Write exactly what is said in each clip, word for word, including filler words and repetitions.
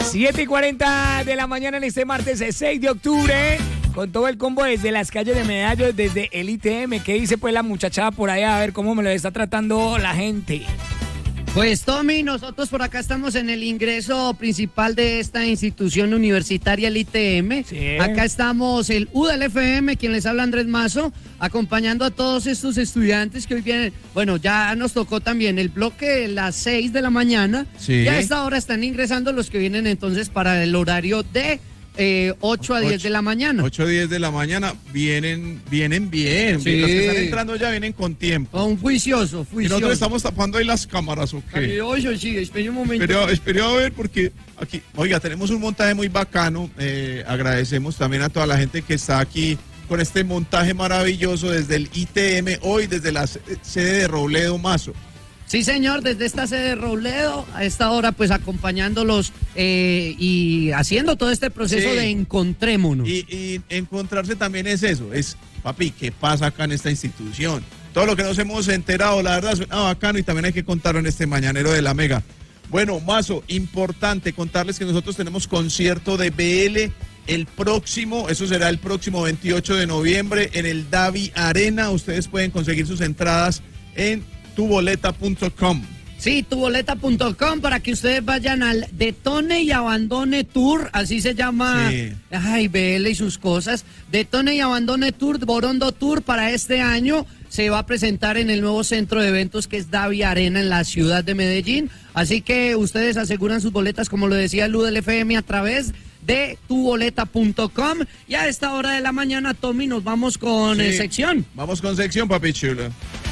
siete y cuarenta de la mañana en este martes seis de octubre, con todo el combo desde las calles de Medallo, desde el I T M. ¿Qué dice pues la muchachada por allá? A ver cómo me lo está tratando la gente. Pues Tommy, nosotros por acá estamos en el ingreso principal de esta institución universitaria, el I T M. Sí. Acá estamos el U D L F M, quien les habla Andrés Mazo, acompañando a todos estos estudiantes que hoy vienen. Bueno, ya nos tocó también el bloque de las seis de la mañana. Sí. Y a esta hora están ingresando los que vienen entonces para el horario de eh, ocho a diez de la mañana. ocho a diez de la mañana, vienen, vienen bien. Sí. Los que están entrando ya vienen con tiempo. Un juicioso, Y juicioso. nosotros estamos tapando ahí las cámaras, ¿o qué? Ay, oye, sí, espere un momento. Espere, espere a ver, porque aquí, oiga, tenemos un montaje muy bacano. Eh, agradecemos también a toda la gente que está aquí con este montaje maravilloso desde el I T M, hoy desde la sede de Robledo Mazo. Sí, señor, desde esta sede de Robledo, a esta hora, pues acompañándolos eh, y haciendo todo este proceso Sí. de encontrémonos. Y, y encontrarse también es eso, es, papi, ¿qué pasa acá en esta institución? Todo lo que nos hemos enterado, la verdad, suena bacano y también hay que contarlo en este mañanero de la Mega. Bueno, Mazo, importante contarles que nosotros tenemos concierto de B L el próximo, eso será el próximo veintiocho de noviembre en el Davi Arena. Ustedes pueden conseguir sus entradas en tu boleta punto com. Sí, tu boleta punto com para que ustedes vayan al Detone y Abandone Tour, así se llama. Sí. Ay, B L y sus cosas. Detone y Abandone Tour, Borondo Tour para este año. Se va a presentar en el nuevo centro de eventos que es Davi Arena en la ciudad de Medellín. Así que ustedes aseguran sus boletas, como lo decía el U D L F M, a través de tu boleta punto com. Y a esta hora de la mañana, Tommy, nos vamos con Sí. eh, sección. Vamos con sección, papi chulo.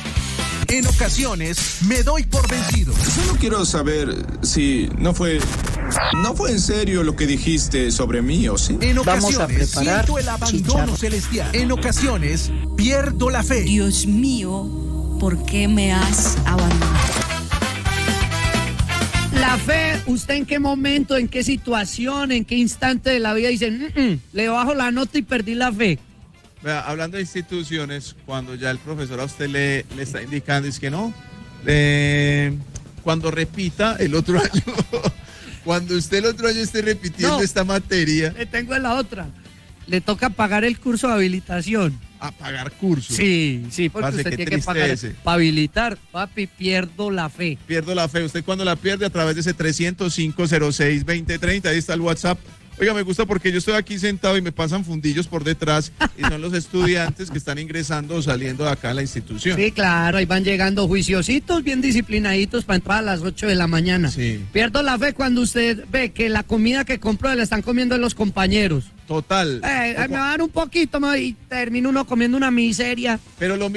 En ocasiones me doy por vencido. Solo quiero saber si no fue no fue en serio lo que dijiste sobre mí, ¿o sí? En Vamos a ocasiones preparar siento el abandono chicharrón. celestial. En ocasiones pierdo la fe. Dios mío, ¿por qué me has abandonado? La fe, ¿usted en qué momento, en qué situación, en qué instante de la vida dicen, "Mm, mm, le bajo la nota y perdí la fe"? Vea, hablando de instituciones, cuando ya el profesor a usted le, le está indicando, es que no, eh, cuando repita el otro año, cuando usted el otro año esté repitiendo No. esta materia, Le tengo en la otra. Le toca pagar el curso de habilitación. a pagar curso. Sí, sí, porque Parce, usted qué tiene que triste pagar ese. para habilitar. Papi, pierdo la fe. Pierdo la fe. Usted cuando la pierde a través de ese trescientos cinco cero seis veinte treinta, ahí está el WhatsApp. Oiga, me gusta porque yo estoy aquí sentado y me pasan fundillos por detrás y son los estudiantes que están ingresando o saliendo de acá a la institución. Sí, claro, ahí van llegando juiciositos, bien disciplinaditos para entrar a las ocho de la mañana. Sí. Pierdo la fe cuando usted ve que la comida que compró la están comiendo los compañeros. Total. Eh, eh, me va a dar un poquito más y termina uno comiendo una miseria. Pero lo